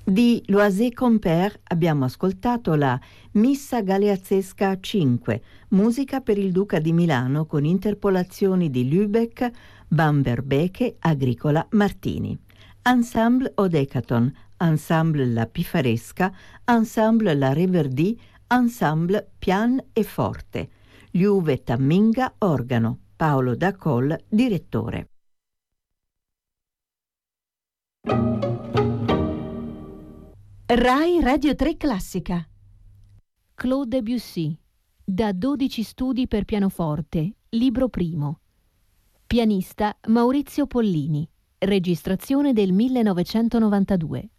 Di Loisé Compère abbiamo ascoltato la Missa Galeazzesca 5, musica per il Duca di Milano con interpolazioni di Lübeck, Bamberbeche, Agricola, Martini. Ensemble Odecaton, Ensemble La Pifaresca, Ensemble La Reverdì, Ensemble Pian e Forte. Liuve Tamminga, organo. Paolo Dacol, direttore. Rai Radio 3 Classica. Claude Debussy, da 12 studi per pianoforte, libro primo. Pianista Maurizio Pollini, registrazione del 1992.